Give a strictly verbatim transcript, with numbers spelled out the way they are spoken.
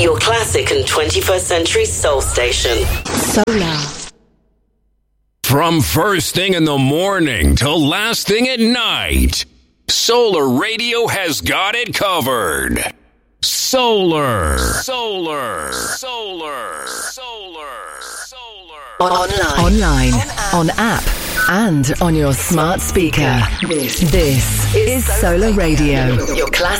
Your classic and twenty-first century soul station. Solar. From first thing in the morning till last thing at night, Solar Radio has got it covered. Solar. Solar. Solar. Solar. Solar. Online. Online. On app. And on your smart speaker. This, this is Solar Radio. Your classic